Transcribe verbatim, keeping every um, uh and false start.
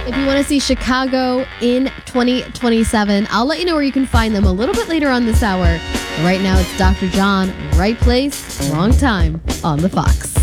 If you want to see Chicago in twenty twenty-seven, I'll let you know where you can find them a little bit later on this hour. Right now, it's Doctor John, right place, wrong time on the Fox.